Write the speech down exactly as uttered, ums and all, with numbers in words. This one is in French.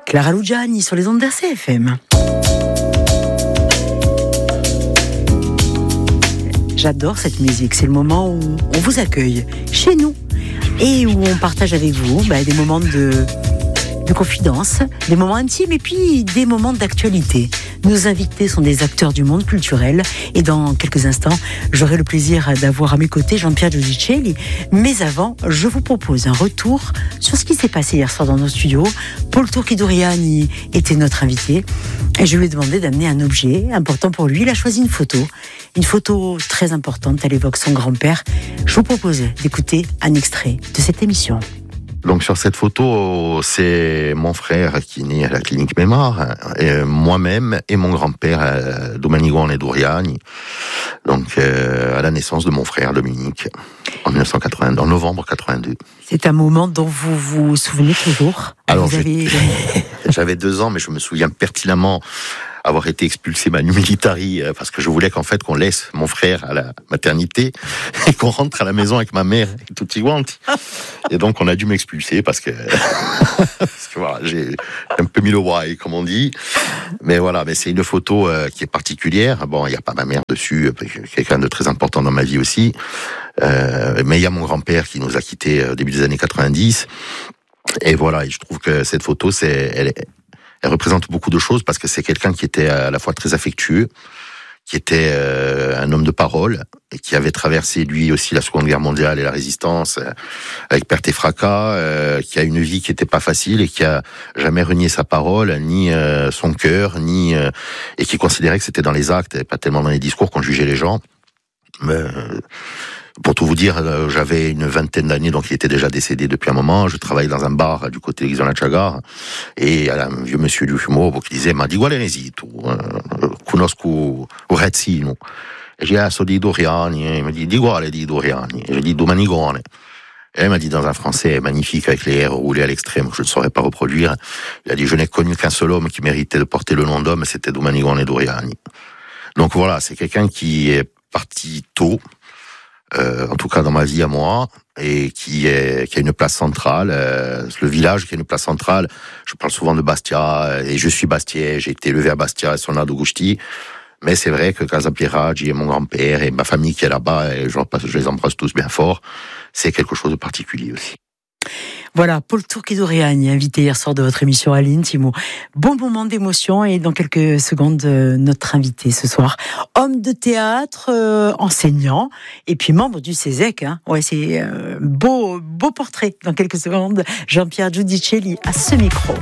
Clara Luciani sur les ondes d'R C F M. J'adore cette musique, c'est le moment où on vous accueille chez nous et où on partage avec vous bah, des moments de, de confidence, des moments intimes et puis des moments d'actualité. Nos invités sont des acteurs du monde culturel et dans quelques instants, j'aurai le plaisir d'avoir à mes côtés Jean-Pierre Giudicelli. Mais avant, je vous propose un retour sur ce qui s'est passé hier soir dans nos studios. Paul Turchi-Douriani était notre invité et je lui ai demandé d'amener un objet important pour lui. Il a choisi une photo, une photo très importante, elle évoque son grand-père. Je vous propose d'écouter un extrait de cette émission. Donc sur cette photo, c'est mon frère qui est né à la clinique Mémard, et moi-même et mon grand-père Domenico Douriani, donc euh, à la naissance de mon frère Dominique en dix-neuf cent quatre-vingt-deux, en novembre quatre-vingt-deux. C'est un moment dont vous vous souvenez toujours. Alors vous avez... j'avais deux ans, mais je me souviens pertinemment avoir été expulsé manu militari parce que je voulais qu'en fait qu'on laisse mon frère à la maternité et qu'on rentre à la maison avec ma mère et tout y want. Et donc on a dû m'expulser parce que parce que voilà, j'ai un peu mis le why comme on dit. Mais voilà, mais c'est une photo euh, qui est particulière. Bon, il y a pas ma mère dessus, quelqu'un de très important dans ma vie aussi. Euh, mais il y a mon grand-père qui nous a quittés au début des années quatre-vingt-dix. Et voilà, et je trouve que cette photo, c'est elle est Elle représente beaucoup de choses parce que c'est quelqu'un qui était à la fois très affectueux, qui était euh, un homme de parole et qui avait traversé lui aussi la Seconde Guerre mondiale et la résistance euh, avec perte et fracas, euh, qui a une vie qui était pas facile et qui a jamais renié sa parole, ni euh, son cœur, ni euh, et qui considérait que c'était dans les actes et pas tellement dans les discours qu'on jugeait les gens. Mais, euh, pour tout vous dire, j'avais une vingtaine d'années, donc il était déjà décédé depuis un moment. Je travaillais dans un bar du côté de Chagar, et un vieux monsieur du fumo qui disait, ma di quale resito, conosco un ragazzino. Et j'ai dit, ah, so di Douriani. Il m'a dit, di quale di Douriani? Et j'ai dit, Domenigone. Et elle m'a dit dans un français magnifique avec les R roulés à l'extrême que je ne saurais pas reproduire. Il a dit, je n'ai connu qu'un seul homme qui méritait de porter le nom d'homme, c'était Domenigone Douriani. Donc voilà, c'est quelqu'un qui est parti tôt, Euh, en tout cas dans ma vie à moi, et qui, est, qui a une place centrale, euh, le village qui a une place centrale. Je parle souvent de Bastia, et je suis Bastiais, j'ai été élevé à Bastia, et Sonado Gusti, mais c'est vrai que Casa Pieraggi et mon grand-père et ma famille qui est là-bas, et je, je les embrasse tous bien fort, c'est quelque chose de particulier aussi. Voilà, Paul Turchi-Douriani, invité hier soir de votre émission à l'Intimo. Bon moment d'émotion et dans quelques secondes, euh, notre invité ce soir, homme de théâtre, euh, enseignant et puis membre du CESEC. Hein. Ouais, c'est euh, beau, beau portrait dans quelques secondes. Jean-Pierre Giudicelli à ce micro.